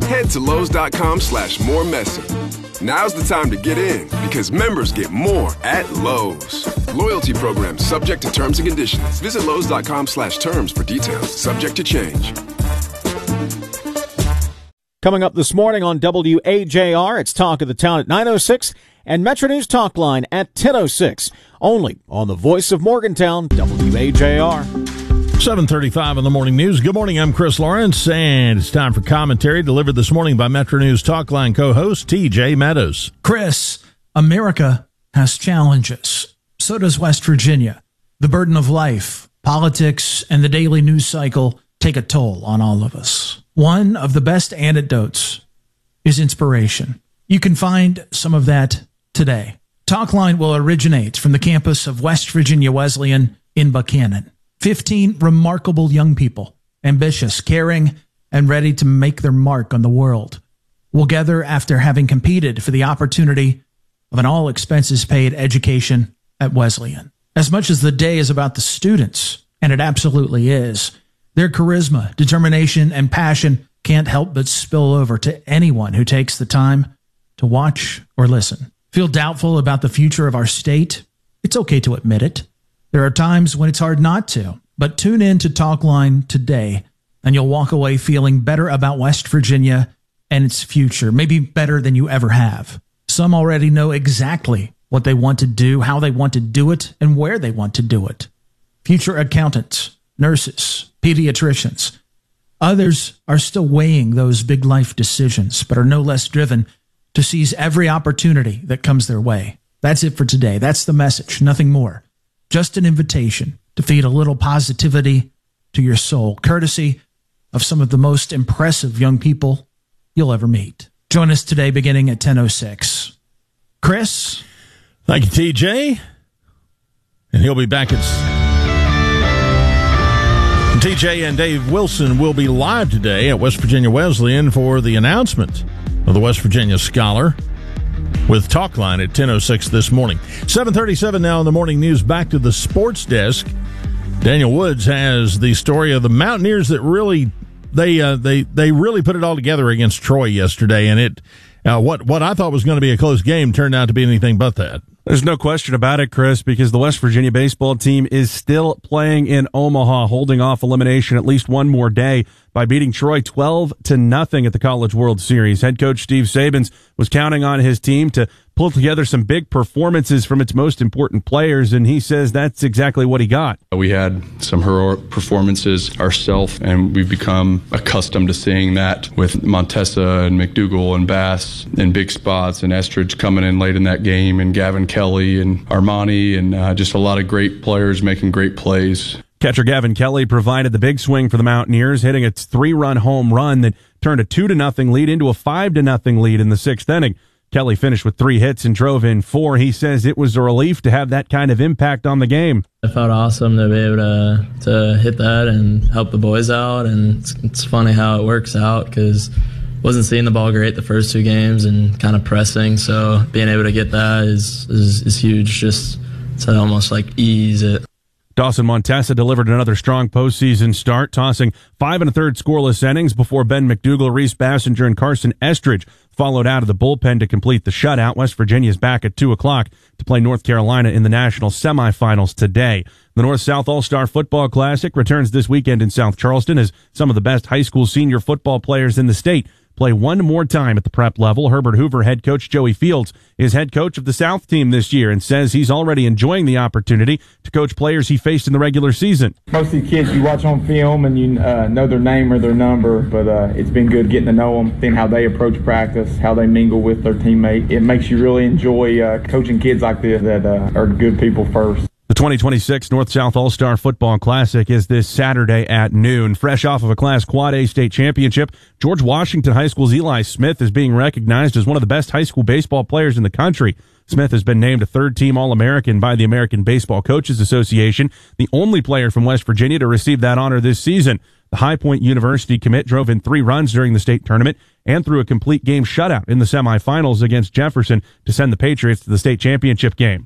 Head to Lowe's.com/more messy. Now's the time to get in because members get more at Lowe's. Loyalty program subject to terms and conditions. Visit Lowe's.com/terms for details. Subject to change. Coming up this morning on WAJR, it's Talk of the Town at 9:06 and Metro News Talk Line at 10:06. Only on the voice of Morgantown, WAJR. 7:35 in the morning news. Good morning, I'm Chris Lawrence, and it's time for commentary delivered this morning by Metro News Talk Line co-host TJ Meadows. Chris, America has challenges. So does West Virginia. The burden of life, politics, and the daily news cycle take a toll on all of us. One of the best antidotes is inspiration. You can find some of that today. Talkline will originate from the campus of West Virginia Wesleyan in Buchanan. 15 remarkable young people, ambitious, caring, and ready to make their mark on the world, will gather after having competed for the opportunity of an all-expenses-paid education at Wesleyan. As much as the day is about the students, and it absolutely is, their charisma, determination, and passion can't help but spill over to anyone who takes the time to watch or listen. Feel doubtful about the future of our state? It's okay to admit it. There are times when it's hard not to, but tune in to Talkline today, and you'll walk away feeling better about West Virginia and its future, maybe better than you ever have. Some already know exactly what they want to do, how they want to do it, and where they want to do it. Future accountants, nurses, pediatricians. Others are still weighing those big life decisions, but are no less driven to seize every opportunity that comes their way. That's it for today. That's the message, nothing more. Just an invitation to feed a little positivity to your soul, courtesy of some of the most impressive young people you'll ever meet. Join us today beginning at 10:06. Chris? Thank you, TJ. And he'll be back at... TJ and Dave Wilson will be live today at West Virginia Wesleyan for the announcement of the West Virginia Scholar with Talkline at 10:06 this morning. 7:37 now in the morning news. Back to the sports desk. Daniel Woods has the story of the Mountaineers that really they really put it all together against Troy yesterday, and it what I thought was going to be a close game turned out to be anything but that. There's no question about it, Chris, because the West Virginia baseball team is still playing in Omaha, holding off elimination at least one more day by beating Troy 12-0 at the College World Series. Head coach Steve Sabins was counting on his team to pull together some big performances from its most important players, and he says that's exactly what he got. We had some heroic performances ourselves, and we've become accustomed to seeing that with Montesa and McDougal and Bass in big spots, and Estridge coming in late in that game, and Gavin Kelly and Armani, and just a lot of great players making great plays. Catcher Gavin Kelly provided the big swing for the Mountaineers, hitting a 3-run home run that turned a 2-0 lead into a 5-0 lead in the sixth inning. Kelly finished with 3 hits and drove in 4. He says it was a relief to have that kind of impact on the game. It felt awesome to be able to hit that and help the boys out, and it's funny how it works out because wasn't seeing the ball great the first 2 games and kind of pressing, so being able to get that is huge, just to almost like ease it. Dawson Montesa delivered another strong postseason start, tossing 5 1/3 scoreless innings before Ben McDougal, Reese Bassinger, and Carson Estridge followed out of the bullpen to complete the shutout. West Virginia is back at 2 o'clock to play North Carolina in the national semifinals today. The North-South All-Star Football Classic returns this weekend in South Charleston as some of the best high school senior football players in the state play one more time at the prep level. Herbert Hoover head coach Joey Fields is head coach of the South team this year and says he's already enjoying the opportunity to coach players he faced in the regular season. Most of these kids you watch on film and you know their name or their number, but it's been good getting to know them, seeing how they approach practice, how they mingle with their teammates. It makes you really enjoy coaching kids like this that are good people first. The 2026 North-South All-Star Football Classic is this Saturday at noon. Fresh off of a Class Quad A state championship, George Washington High School's Eli Smith is being recognized as one of the best high school baseball players in the country. Smith has been named a third-team All-American by the American Baseball Coaches Association, the only player from West Virginia to receive that honor this season. The High Point University commit drove in 3 runs during the state tournament and threw a complete game shutout in the semifinals against Jefferson to send the Patriots to the state championship game.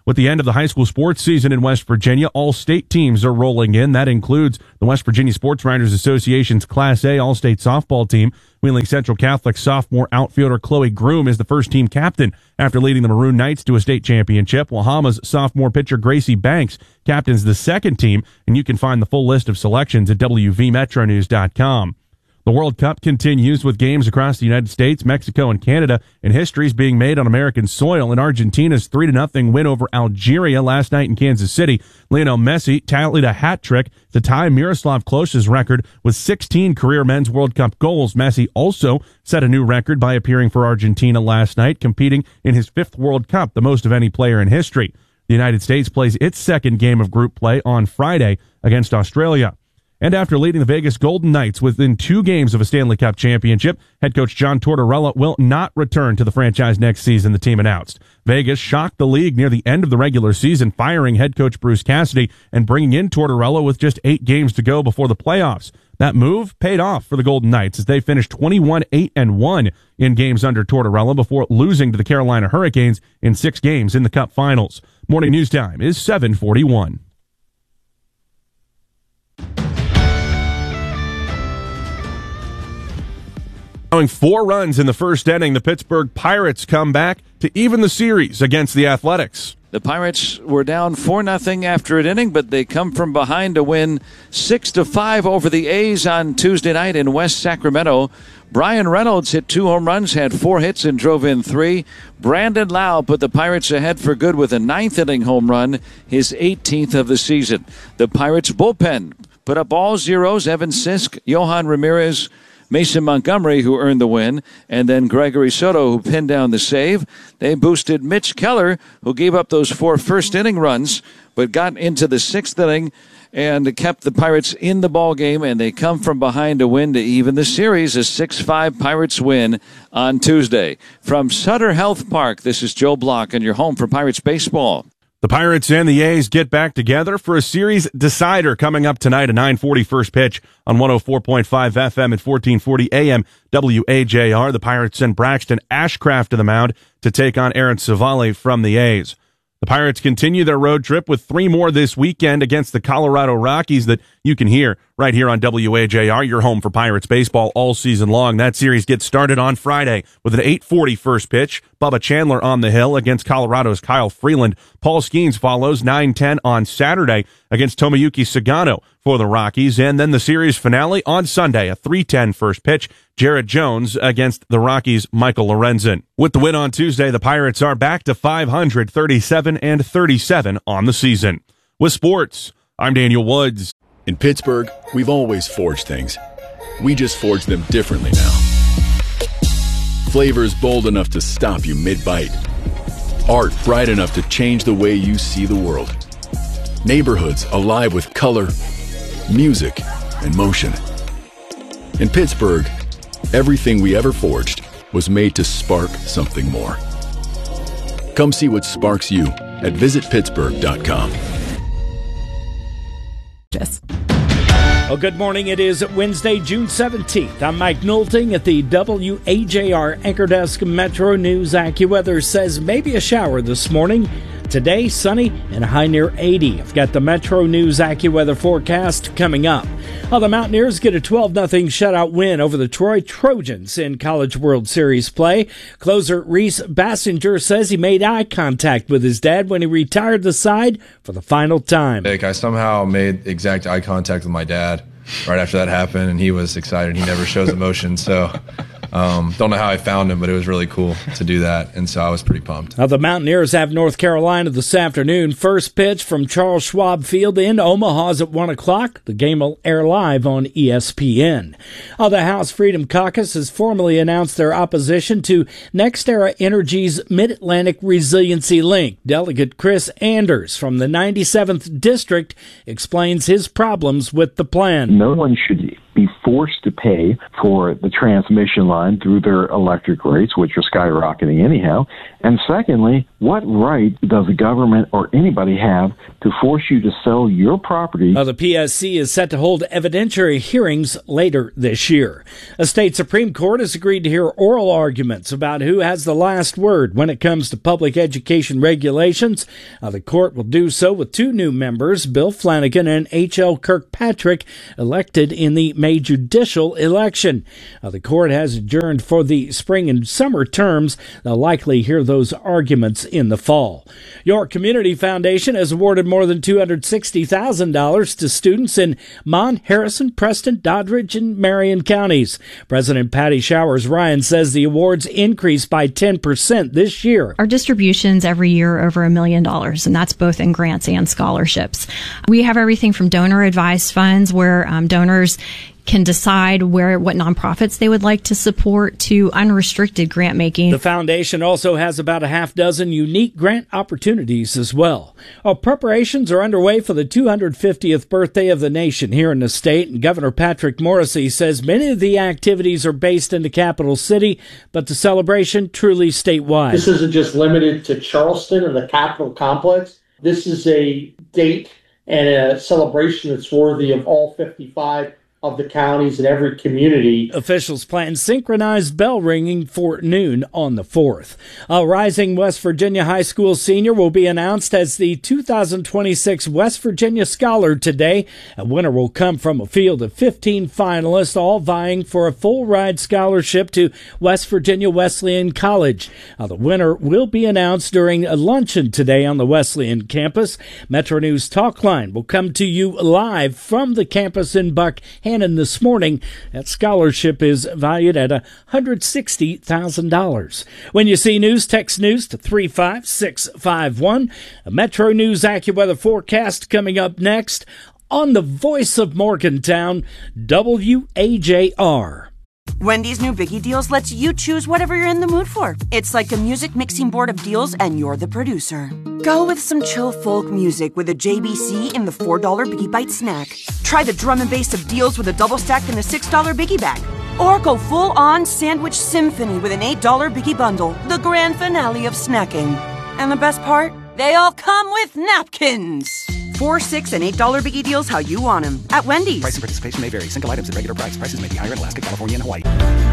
With the end of the high school sports season in West Virginia, all state teams are rolling in. That includes the West Virginia Sports Writers Association's Class A all-state softball team. Wheeling Central Catholic sophomore outfielder Chloe Groom is the first team captain after leading the Maroon Knights to a state championship. Wahama's sophomore pitcher Gracie Banks captains the second team, and you can find the full list of selections at WVMetroNews.com. The World Cup continues with games across the United States, Mexico, and Canada, and history's being made on American soil. In Argentina's 3-0 win over Algeria last night in Kansas City, Lionel Messi tallied a hat trick to tie Miroslav Klose's record with 16 career men's World Cup goals. Messi also set a new record by appearing for Argentina last night, competing in his 5th World Cup, the most of any player in history. The United States plays its second game of group play on Friday against Australia. And after leading the Vegas Golden Knights within 2 games of a Stanley Cup championship, head coach John Tortorella will not return to the franchise next season, the team announced. Vegas shocked the league near the end of the regular season, firing head coach Bruce Cassidy and bringing in Tortorella with just 8 games to go before the playoffs. That move paid off for the Golden Knights as they finished 21-8-1 in games under Tortorella before losing to the Carolina Hurricanes in 6 games in the Cup Finals. Morning news time is 7:41. Allowing 4 runs in the first inning, the Pittsburgh Pirates come back to even the series against the Athletics. The Pirates were down 4-0 after an inning, but they come from behind to win 6-5 over the A's on Tuesday night in West Sacramento. Brian Reynolds hit 2 home runs, had 4 hits, and drove in 3. Brandon Lau put the Pirates ahead for good with a 9th-inning home run, his 18th of the season. The Pirates bullpen put up all zeros. Evan Sisk, Johan Ramirez, Mason Montgomery, who earned the win, and then Gregory Soto, who pinned down the save. They boosted Mitch Keller, who gave up those 4 first-inning runs, but got into the 6th inning and kept the Pirates in the ball game, and they come from behind to win to even the series. A 6-5 Pirates win on Tuesday. From Sutter Health Park, this is Joe Block, and your home for Pirates baseball. The Pirates and the A's get back together for a series decider coming up tonight, a 9:40 first pitch on 104.5 FM and 1440 AM WAJR. The Pirates send Braxton Ashcraft to the mound to take on Aaron Savale from the A's. The Pirates continue their road trip with 3 more this weekend against the Colorado Rockies that you can hear right here on WAJR, your home for Pirates baseball all season long. That series gets started on Friday with an 8:40 first pitch. Bubba Chandler on the hill against Colorado's Kyle Freeland. Paul Skeens follows 9:10 on Saturday against Tomoyuki Sagano for the Rockies. And then the series finale on Sunday, a 3:10 first pitch. Jared Jones against the Rockies' Michael Lorenzen. With the win on Tuesday, the Pirates are back to 500, 37-37 on the season. With sports, I'm Daniel Woods. In Pittsburgh, we've always forged things. We just forge them differently now. Flavors bold enough to stop you mid-bite. Art bright enough to change the way you see the world. Neighborhoods alive with color, music, and motion. In Pittsburgh, everything we ever forged was made to spark something more. Come see what sparks you at visitpittsburgh.com. Well, good morning. It is Wednesday, June 17th. I'm Mike Nolting at the WAJR Anchor Desk. Metro News AccuWeather says maybe a shower this morning. Today, sunny and a high near 80. I've got the Metro News AccuWeather forecast coming up. Well, the Mountaineers get a 12-0 shutout win over the Troy Trojans in College World Series play. Closer Reese Bassinger says he made eye contact with his dad when he retired the side for the final time. I somehow made exact eye contact with my dad right after that happened, and he was excited. He never shows emotion, so don't know how I found him, but it was really cool to do that, and so I was pretty pumped. Now, the Mountaineers have North Carolina this afternoon. First pitch from Charles Schwab Field in Omaha's at 1 o'clock. The game will air live on ESPN. The House Freedom Caucus has formally announced their opposition to NextEra Energy's Mid-Atlantic Resiliency Link. Delegate Chris Anders from the 97th District explains his problems with the plan. No one should be forced to pay for the transmission line through their electric rates, which are skyrocketing anyhow? And secondly, what right does the government or anybody have to force you to sell your property? The PSC is set to hold evidentiary hearings later this year. A state Supreme Court has agreed to hear oral arguments about who has the last word when it comes to public education regulations. The court will do so with two new members, Bill Flanagan and H.L. Kirkpatrick, elected in the May judicial election. The court has adjourned for the spring and summer terms. They'll likely hear those arguments in the fall. York Community Foundation has awarded more than $260,000 to students in Mon, Harrison, Preston, Doddridge, and Marion counties. President Patty Showers Ryan says the awards increased by 10% this year. Our distributions every year over $1 million, and that's both in grants and scholarships. We have everything from donor advised funds where donors can decide what nonprofits they would like to support to unrestricted grant making. The foundation also has about a half dozen unique grant opportunities as well. Preparations are underway for the 250th birthday of the nation here in the state, and Governor Patrick Morrisey says many of the activities are based in the capital city, but the celebration truly statewide. This isn't just limited to Charleston and the Capitol complex. This is a date and a celebration that's worthy of all 55 of the counties and every community. Officials plan synchronized bell ringing for noon on the 4th. A rising West Virginia high school senior will be announced as the 2026 West Virginia Scholar today. A winner will come from a field of 15 finalists, all vying for a full ride scholarship to West Virginia Wesleyan College. The winner will be announced during a luncheon today on the Wesleyan campus. Metro News Talk Line will come to you live from the campus in Buckhannon this morning. That scholarship is valued at $160,000. When you see news, text news to 35651. A Metro News AccuWeather forecast coming up next on the voice of Morgantown, WAJR. Wendy's new Biggie Deals lets you choose whatever you're in the mood for. It's like a music mixing board of deals, and you're the producer. Go with some chill folk music with a JBC in the $4 Biggie Bite snack. Try the drum and bass of deals with a double stack in the $6 Biggie Bag. Or go full-on sandwich symphony with an $8 Biggie Bundle, the grand finale of snacking. And the best part? They all come with napkins. $4, $6, and $8 Biggie Deals how you want them at Wendy's. Price and participation may vary. Single items at regular price. Prices may be higher in Alaska, California, and Hawaii.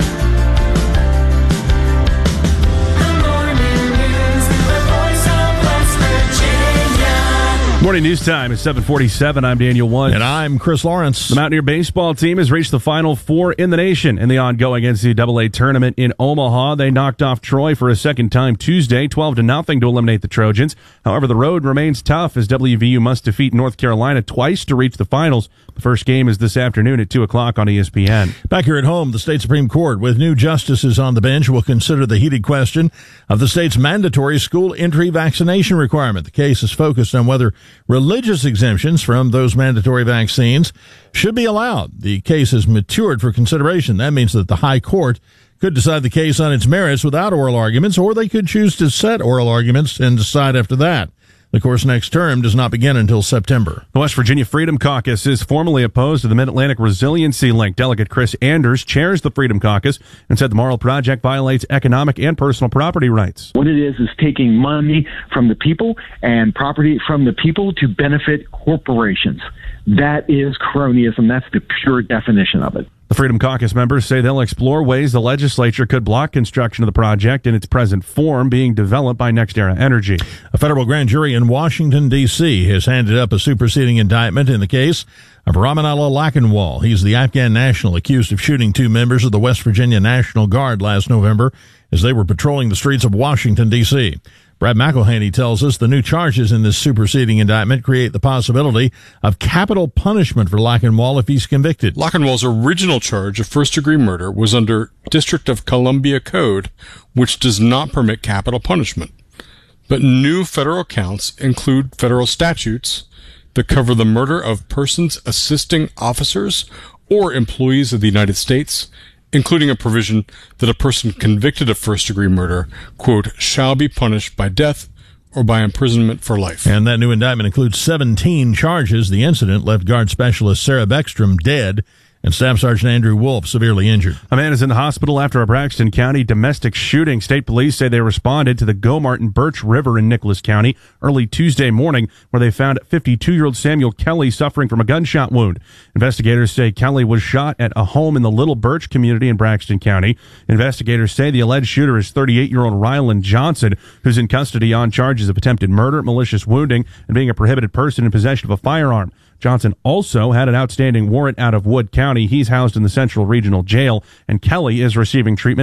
Morning news time is 7:47. I'm Daniel Woods. And I'm Chris Lawrence. The Mountaineer baseball team has reached the Final Four in the nation in the ongoing NCAA tournament in Omaha. They knocked off Troy for a second time Tuesday, 12-0 to eliminate the Trojans. However, the road remains tough as WVU must defeat North Carolina twice to reach the finals. The first game is this afternoon at 2 o'clock on ESPN. Back here at home, the state Supreme Court, with new justices on the bench, will consider the heated question of the state's mandatory school entry vaccination requirement. The case is focused on whether religious exemptions from those mandatory vaccines should be allowed. The case has matured for consideration. That means that the High Court could decide the case on its merits without oral arguments, or they could choose to set oral arguments and decide after that. The course next term does not begin until September. The West Virginia Freedom Caucus is formally opposed to the Mid-Atlantic Resiliency Link. Delegate Chris Anders chairs the Freedom Caucus and said the Morrill Project violates economic and personal property rights. What it is taking money from the people and property from the people to benefit corporations. That is cronyism. That's the pure definition of it. The Freedom Caucus members say they'll explore ways the legislature could block construction of the project in its present form being developed by NextEra Energy. A federal grand jury in Washington, D.C. has handed up a superseding indictment in the case of Ramanullah Lakhanwal. He's the Afghan national accused of shooting two members of the West Virginia National Guard last November as they were patrolling the streets of Washington, D.C. Brad McElhaney tells us the new charges in this superseding indictment create the possibility of capital punishment for Lakhanwal if he's convicted. Lakhanwal's original charge of first-degree murder was under District of Columbia Code, which does not permit capital punishment. But new federal counts include federal statutes that cover the murder of persons assisting officers or employees of the United States, including a provision that a person convicted of first-degree murder, quote, shall be punished by death or by imprisonment for life. And that new indictment includes 17 charges. The incident left Guard Specialist Sarah Beckstrom dead And Staff Sergeant Andrew Wolf severely injured. A man is in the hospital after a Braxton County domestic shooting. State police say they responded to the Go-Mart and Birch River in Nicholas County early Tuesday morning, where they found 52-year-old Samuel Kelly suffering from a gunshot wound. Investigators say Kelly was shot at a home in the Little Birch community in Braxton County. Investigators say the alleged shooter is 38-year-old Ryland Johnson, who's in custody on charges of attempted murder, malicious wounding, and being a prohibited person in possession of a firearm. Johnson also had an outstanding warrant out of Wood County. He's housed in the Central Regional Jail, and Kelly is receiving treatment